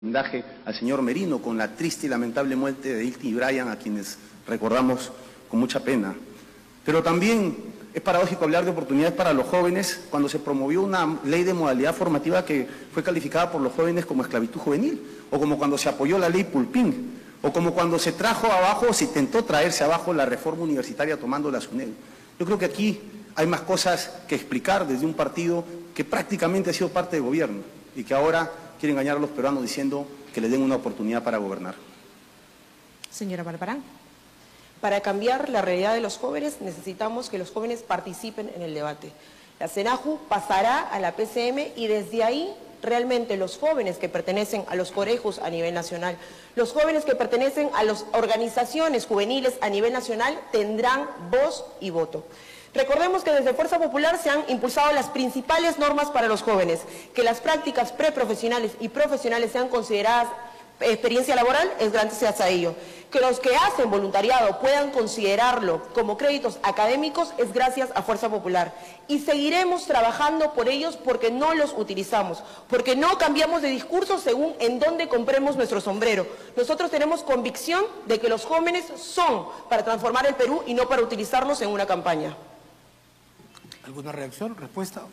homenaje al señor Merino con la triste y lamentable muerte de Ilti y Brian, a quienes recordamos con mucha pena. Pero también es paradójico hablar de oportunidades para los jóvenes cuando se promovió una ley de modalidad formativa que fue calificada por los jóvenes como esclavitud juvenil, o como cuando se apoyó la ley Pulpín, o como cuando se trajo abajo, o se intentó traerse abajo la reforma universitaria tomando la SUNEDU. Yo creo que aquí hay más cosas que explicar desde un partido que prácticamente ha sido parte del gobierno y que ahora quiere engañar a los peruanos diciendo que le den una oportunidad para gobernar. Señora Barbarán. Para cambiar la realidad de los jóvenes necesitamos que los jóvenes participen en el debate. La SENAJU pasará a la PCM y desde ahí realmente los jóvenes que pertenecen a los colegios a nivel nacional, los jóvenes que pertenecen a las organizaciones juveniles a nivel nacional tendrán voz y voto. Recordemos que desde Fuerza Popular se han impulsado las principales normas para los jóvenes, que las prácticas preprofesionales y profesionales sean consideradas experiencia laboral es gracias a ello. Que los que hacen voluntariado puedan considerarlo como créditos académicos es gracias a Fuerza Popular. Y seguiremos trabajando por ellos porque no los utilizamos, porque no cambiamos de discurso según en dónde compremos nuestro sombrero. Nosotros tenemos convicción de que los jóvenes son para transformar el Perú y no para utilizarlos en una campaña. ¿Alguna reacción, respuesta?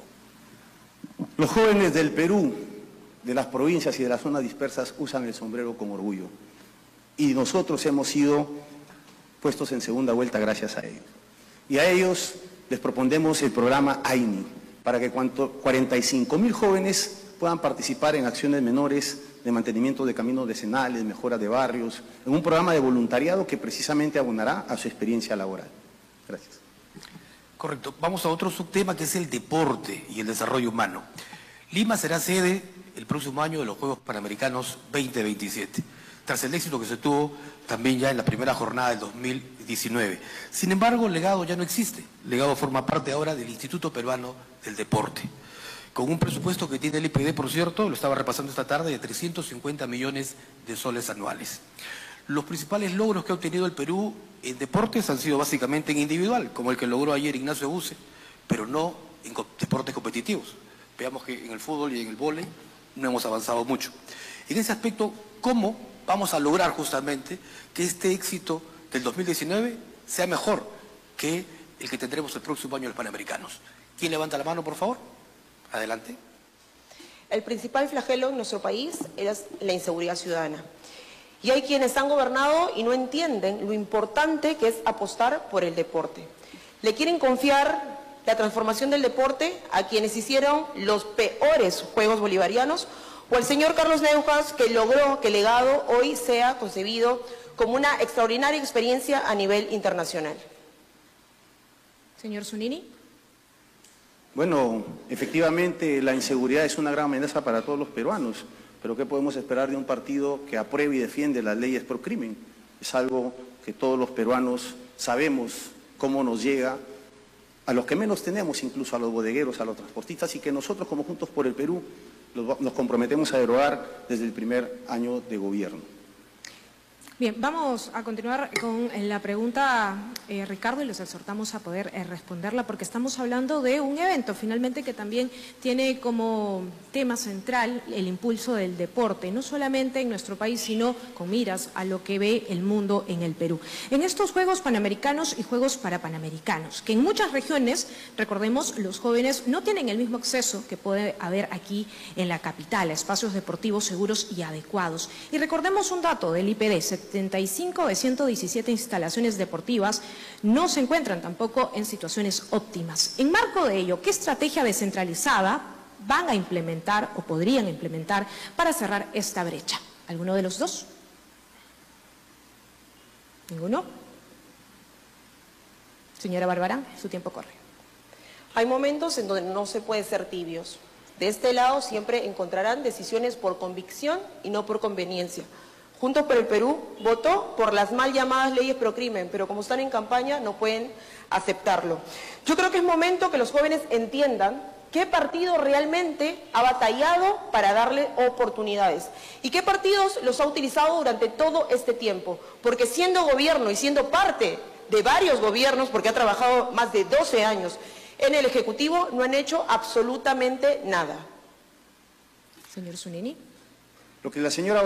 Los jóvenes del Perú, de las provincias y de las zonas dispersas, usan el sombrero con orgullo. Y nosotros hemos sido puestos en segunda vuelta gracias a ellos. Y a ellos les proponemos el programa AINI, para que 45.000 jóvenes puedan participar en acciones menores de mantenimiento de caminos decenales, mejora de barrios, en un programa de voluntariado que precisamente abonará a su experiencia laboral. Gracias. Correcto. Vamos a otro subtema que es el deporte y el desarrollo humano. Lima será sede el próximo año de los Juegos Panamericanos 2027, tras el éxito que se tuvo también ya en la primera jornada del 2019. Sin embargo, Legado ya no existe. Legado forma parte ahora del Instituto Peruano del Deporte, con un presupuesto que tiene el IPD, por cierto, lo estaba repasando esta tarde, de 350 millones de soles anuales. Los principales logros que ha obtenido el Perú en deportes han sido básicamente en individual, como el que logró ayer Ignacio Buse, pero no en deportes competitivos. Veamos que en el fútbol y en el vóley no hemos avanzado mucho. En ese aspecto, ¿cómo vamos a lograr justamente que este éxito del 2019 sea mejor que el que tendremos el próximo año en los Panamericanos? ¿Quién levanta la mano, por favor? Adelante. El principal flagelo en nuestro país es la inseguridad ciudadana. Y hay quienes han gobernado y no entienden lo importante que es apostar por el deporte. Le quieren confiar la transformación del deporte a quienes hicieron los peores Juegos Bolivarianos, o al señor Carlos Neuhaus, que logró que Legado hoy sea concebido como una extraordinaria experiencia a nivel internacional. Señor Zunini. Bueno, efectivamente la inseguridad es una gran amenaza para todos los peruanos, pero ¿qué podemos esperar de un partido que apruebe y defiende las leyes pro crimen? Es algo que todos los peruanos sabemos cómo nos llega, a los que menos tenemos, incluso a los bodegueros, a los transportistas, y que nosotros como Juntos por el Perú nos comprometemos a derogar desde el primer año de gobierno. Bien, vamos a continuar con la pregunta, Ricardo, y los exhortamos a poder responderla, porque estamos hablando de un evento, finalmente, que también tiene como tema central el impulso del deporte, no solamente en nuestro país, sino con miras a lo que ve el mundo en el Perú. En estos Juegos Panamericanos y Juegos Parapanamericanos, que en muchas regiones, recordemos, los jóvenes no tienen el mismo acceso que puede haber aquí en la capital, a espacios deportivos seguros y adecuados. Y recordemos un dato del IPD, 75 de 117 instalaciones deportivas no se encuentran tampoco en situaciones óptimas. En marco de ello, ¿qué estrategia descentralizada van a implementar o podrían implementar para cerrar esta brecha? ¿Alguno de los dos? ¿Ninguno? Señora Barbarán, su tiempo corre. Hay momentos en donde no se puede ser tibios. De este lado siempre encontrarán decisiones por convicción y no por conveniencia. Juntos por el Perú votó por las mal llamadas leyes pro crimen, pero como están en campaña no pueden aceptarlo. Yo creo que es momento que los jóvenes entiendan qué partido realmente ha batallado para darle oportunidades y qué partidos los ha utilizado durante todo este tiempo, porque siendo gobierno y siendo parte de varios gobiernos, porque ha trabajado más de 12 años en el Ejecutivo, no han hecho absolutamente nada. Señor Zunini. Lo que la señora